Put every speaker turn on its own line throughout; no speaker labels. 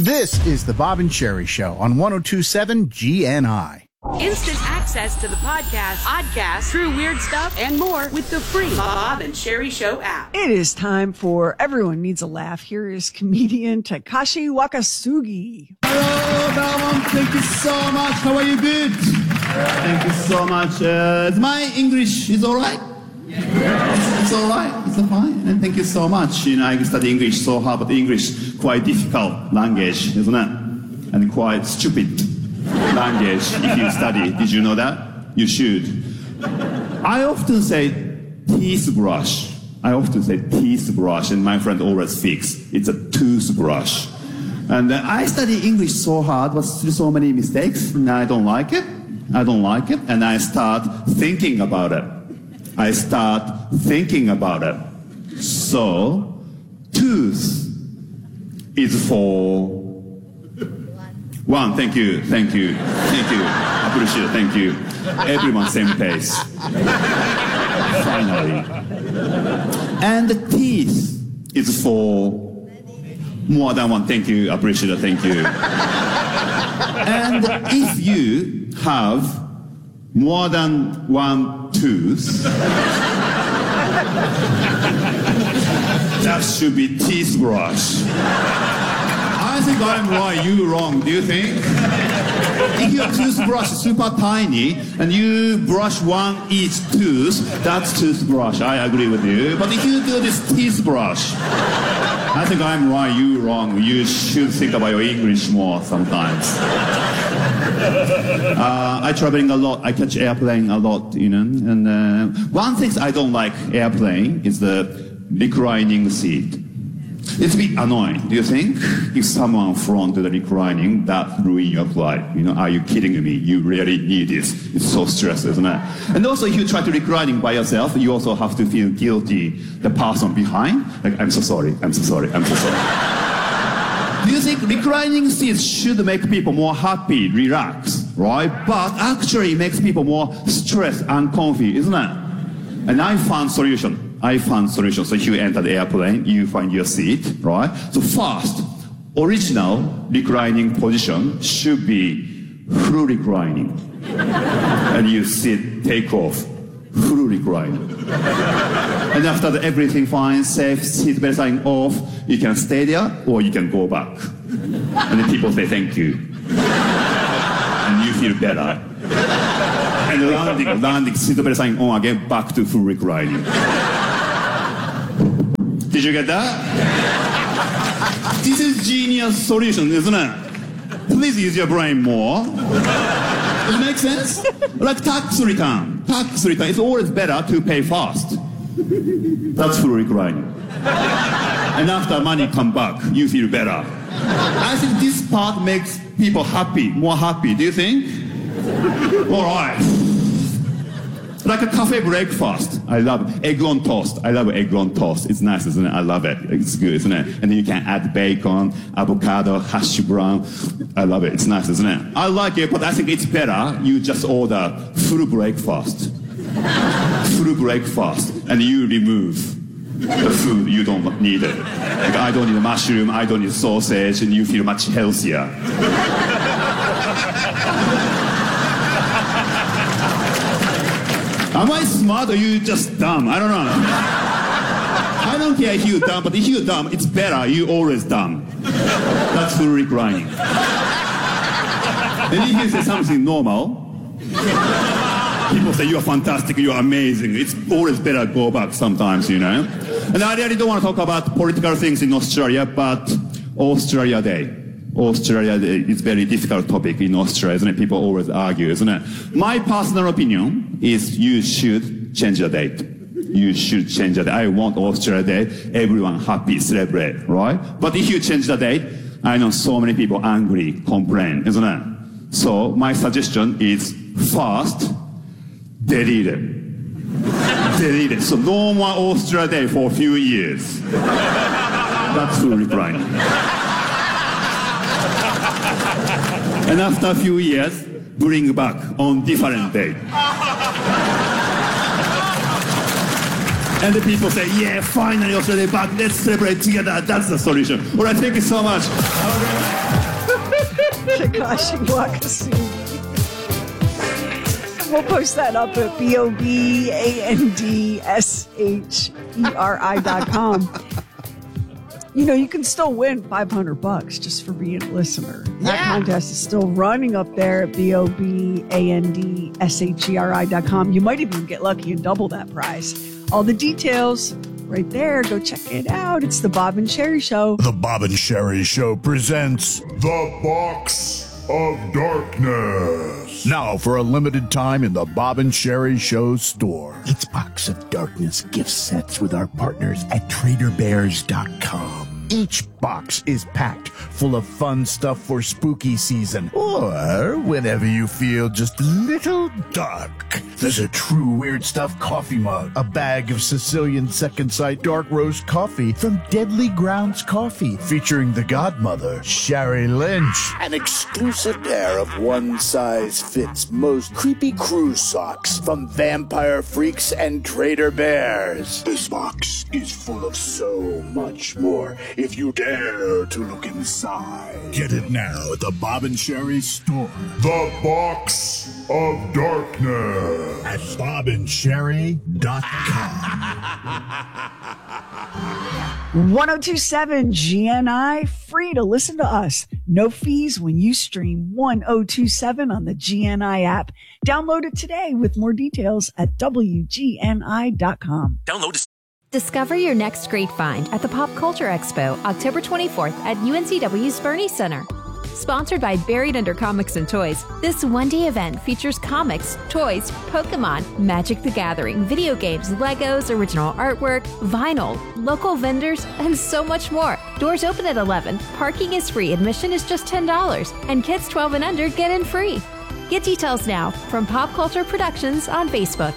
This is the Bob and Sherry Show on 102.7 GNI.
Instant access to the podcast, true weird stuff, and more with the free Bob and Sherry Show app.
It is time for Everyone Needs a Laugh. Here is comedian Takashi Wakasugi.
Hello, everyone. Thank you so much. How are you? Good? Thank you so much. My English is all right? It's all right. It's fine. And thank you so much. I study English so hard, but English quite difficult language, isn't it? And quite stupid language if you study. Did you know that? You should. I often say toothbrush. And my friend always thinks it's a toothbrush. And I study English so hard, but so many mistakes, and I don't like it, and I start thinking about it. So, tooth is for one. Thank you. Appreciate it, thank you. Everyone same pace. Finally. And the teeth is for more than one. Thank you, appreciate it, thank you. And if you have more than one tooth, that should be teeth brush. I think I'm right, you wrong, do you think? If your toothbrush is super tiny and you brush one each tooth, that's toothbrush, I agree with you. But if you do this teeth brush, I think I'm right, you wrong. You should think about your English more sometimes. I traveling a lot, I catch airplane a lot, and one thing I don't like airplane is the reclining seat. It's a bit annoying, do you think? If someone front to the reclining, that ruin your flight. Are you kidding me? You really need this. It's so stressful, isn't it? And also, if you try to reclining by yourself, you also have to feel guilty, the person behind. Like, I'm so sorry. Do you think reclining seats should make people more happy, relaxed, right? But actually it makes people more stressed and comfy, isn't it? And I found solution. So if you enter the airplane, you find your seat, right? So first, original reclining position should be full reclining. And you sit, take off, full reclining. And after everything fine, safe, seat belt sign off, you can stay there or you can go back. And then people say thank you. And you feel better. And landing, seat belt sign on again, back to full reclining. Did you get that? This is genius solution, isn't it? Please use your brain more. Does it make sense? Like tax return. It's always better to pay fast. That's full reclining. And after money come back, you feel better. I think this part makes people happy, more happy. Do you think? All right. Like a cafe breakfast. I love egg on toast. It's nice, isn't it? I love it. It's good, isn't it? And then you can add bacon, avocado, hash brown. I love it. It's nice, isn't it? I like it, but I think it's better you just order full breakfast. And you remove the food you don't need it. Like, I don't need a mushroom, I don't need sausage, and you feel much healthier. Am I smart or you just dumb? I don't know. I don't care if you're dumb, but if you're dumb, it's better you always dumb. That's full reclining. And if you say something normal, people say you're fantastic, you're amazing. It's always better go back sometimes, And I really don't want to talk about political things in Australia, but Australia Day. It's very difficult topic in Australia, isn't it? People always argue, isn't it? My personal opinion is you should change the date. I want Australia Day, everyone happy, celebrate, right? But if you change the date, I know so many people angry, complain, isn't it? So my suggestion is first, delete it. So no more Australia Day for a few years. That's full reclining. And after a few years, bring back on different day. And the people say, yeah, finally Australia back. Let's celebrate together. That's the solution. All right, thank you so much.
Takashi Wakasugi. We'll post that up at BOBANDSHERI.com. You know, you can still win $500 just for being a listener. That contest is still running up there at BOBANDSHERI.com. You might even get lucky and double that prize. All the details right there. Go check it out. It's the Bob and Sherry Show.
The Bob and Sherry Show presents
The Box of Darkness.
now for a limited time in the Bob and Sherry Show store. It's Box of Darkness gift sets with our partners at TraderBears.com. Each box is packed full of fun stuff for spooky season, or whenever you feel just a little dark. There's a true Weird Stuff coffee mug, a bag of Sicilian Second Sight dark roast coffee from Deadly Grounds Coffee, featuring the godmother, Sherry Lynch, an exclusive pair of one-size-fits most creepy cruise socks from Vampire Freaks and Trader Bears. This box is full of so much more if you dare to look inside. Get it now at the Bob and Sherry store.
The Box of Darkness
At BobandSherry.com.
1027 GNI, free to listen to us. No fees when you stream 1027 on the GNI app. Download it today with more details at WGNI.com.
Discover your next great find at the Pop Culture Expo, October 24th at UNCW's Bernie Center. Sponsored by Buried Under Comics and Toys, this one-day event features comics, toys, Pokemon, Magic the Gathering, video games, Legos, original artwork, vinyl, local vendors, and so much more. Doors open at 11, parking is free, admission is just $10, and kids 12 and under get in free. Get details now from Pop Culture Productions on Facebook.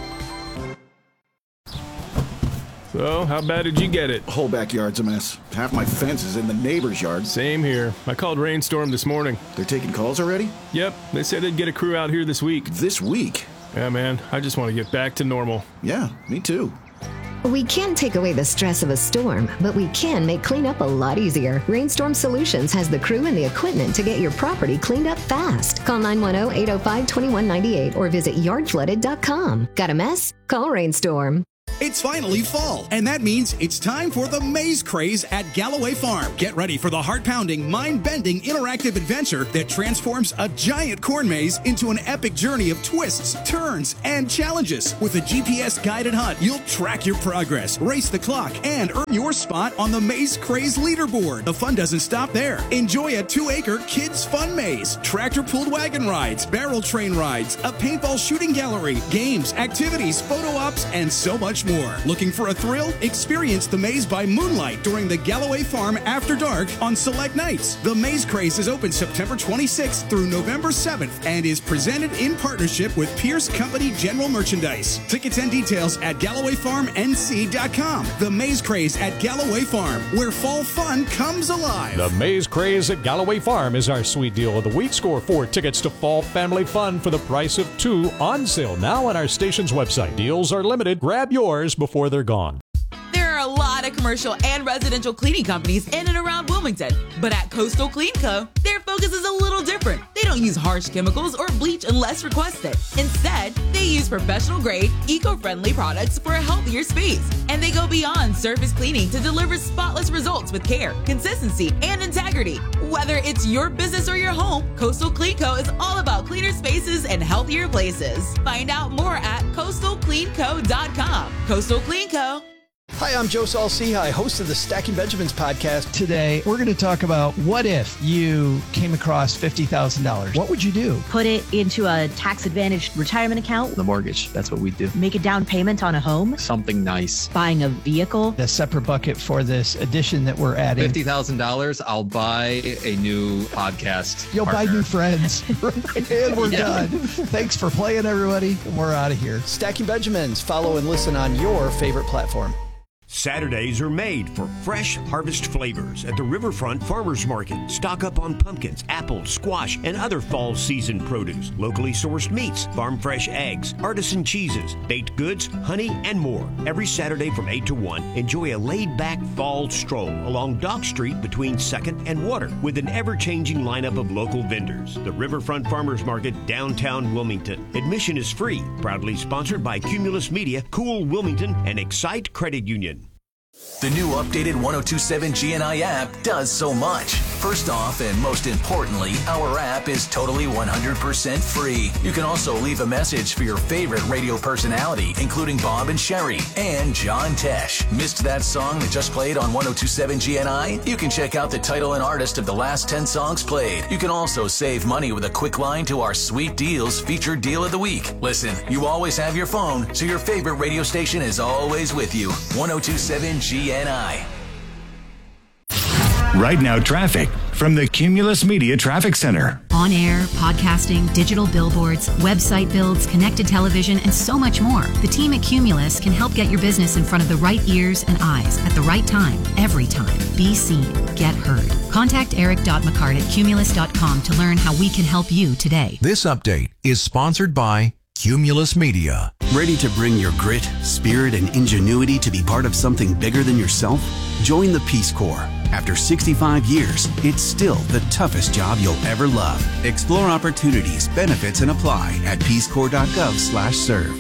So, how bad did you get it?
Whole backyard's a mess. Half my fence is in the neighbor's yard.
Same here. I called Rainstorm this morning.
They're taking calls already?
Yep, they said they'd get a crew out here this week.
This week?
Yeah, man, I just want to get back to normal.
Yeah, me too.
We can't take away the stress of a storm, but we can make cleanup a lot easier. Rainstorm Solutions has the crew and the equipment to get your property cleaned up fast. Call 910-805-2198 or visit yardflooded.com. Got a mess? Call Rainstorm.
It's finally fall, and that means it's time for the Maze Craze at Galloway Farm. Get ready for the heart-pounding, mind-bending, interactive adventure that transforms a giant corn maze into an epic journey of twists, turns, and challenges. With a GPS-guided hunt, you'll track your progress, race the clock, and earn your spot on the Maze Craze leaderboard. The fun doesn't stop there. Enjoy a 2-acre kids' fun maze, tractor-pulled wagon rides, barrel train rides, a paintball shooting gallery, games, activities, photo ops, and so much more. Looking for a thrill? Experience the maze by moonlight during the Galloway Farm After Dark on select nights. The Maze Craze is open September 26th through November 7th and is presented in partnership with Pierce Company General Merchandise. Tickets and details at GallowayFarmNC.com. The Maze Craze at Galloway Farm, where fall fun comes alive.
The Maze Craze at Galloway Farm is our sweet deal of the week. Score 4 tickets to fall family fun for the price of 2 on sale now on our station's website. Deals are limited. Grab yours before they're gone.
There are a lot of commercial and residential cleaning companies in and around Wilmington, but at Coastal Clean Co., their focus is a little different. They don't use harsh chemicals or bleach unless requested. Instead, they use professional-grade, eco-friendly products for a healthier space, and they go beyond surface cleaning to deliver spotless results with care, consistency, and integrity. Whether it's your business or your home, Coastal Clean Co. is all about cleaner spaces and healthier places. Find out more at CoastalCleanCo.com. Coastal Clean Co.
Hi, I'm Joe Saul-Sehy, host of the Stacking Benjamins podcast. Today, we're going to talk about what if you came across $50,000. What would you do?
Put it into a tax-advantaged retirement account.
The mortgage. That's what we do.
Make a down payment on a home.
Something nice.
Buying a vehicle.
A separate bucket for this addition that we're adding.
$50,000, I'll buy a new podcast.
You'll
partner.
buy new friends. And we're done. Thanks for playing, everybody. We're out of here. Stacking Benjamins. Follow and listen on your favorite platform.
Saturdays are made for fresh harvest flavors at the Riverfront Farmers Market. Stock up on pumpkins, apples, squash, and other fall season produce. Locally sourced meats, farm fresh eggs, artisan cheeses, baked goods, honey, and more. Every Saturday from 8 to 1, enjoy a laid-back fall stroll along Dock Street between 2nd and Water with an ever-changing lineup of local vendors. The Riverfront Farmers Market, downtown Wilmington. Admission is free. Proudly sponsored by Cumulus Media, Cool Wilmington, and Excite Credit Union.
The new updated 1027 GNI app does so much. First off, and most importantly, our app is totally 100% free. You can also leave a message for your favorite radio personality, including Bob and Sherry and John Tesh. Missed that song that just played on 1027 GNI? You can check out the title and artist of the last 10 songs played. You can also save money with a quick line to our Sweet Deals featured deal of the week. Listen, you always have your phone, so your favorite radio station is always with you. 1027 GNI.
Right now, traffic from the Cumulus Media Traffic Center.
On air, podcasting, digital billboards, website builds, connected television, and so much more. The team at Cumulus can help get your business in front of the right ears and eyes at the right time, every time. Be seen, get heard. Contact eric.mccart at cumulus.com to learn how we can help you today.
This update is sponsored by Cumulus Media.
Ready to bring your grit, spirit, and ingenuity to be part of something bigger than yourself? Join the Peace Corps. After 65 years, it's still the toughest job you'll ever love. Explore opportunities, benefits, and apply at peacecorps.gov/serve.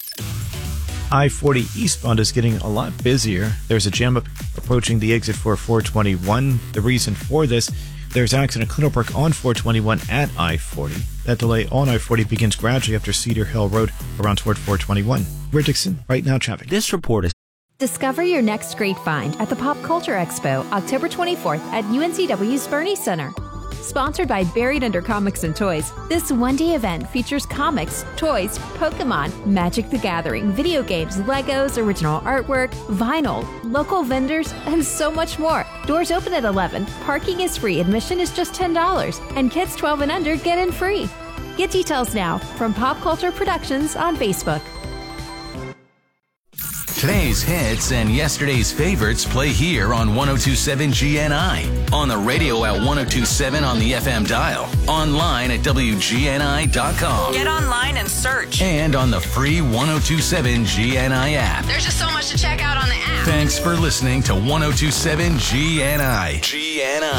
I-40 eastbound is getting a lot busier. There's a jam up approaching the exit for 421. The reason for this, there's accident cleanup work on 421 at I-40. That delay on I-40 begins gradually after Cedar Hill Road around toward 421. We're Dixon, right now traffic.
This report is... Discover your next great find at the Pop Culture Expo, October 24th at UNCW's Bernie Center. Sponsored by Buried Under Comics and Toys, this one-day event features comics, toys, Pokemon, Magic the Gathering, video games, Legos, original artwork, vinyl, local vendors, and so much more. Doors open at 11, parking is free, admission is just $10, and kids 12 and under get in free. Get details now from Pop Culture Productions on Facebook.
Today's hits and yesterday's favorites play here on 1027 GNI. On the radio at 1027 on the FM dial. Online at WGNI.com.
Get online and search.
And on the free 1027 GNI app.
There's just so much to check out on the app.
Thanks for listening to 1027 GNI. GNI.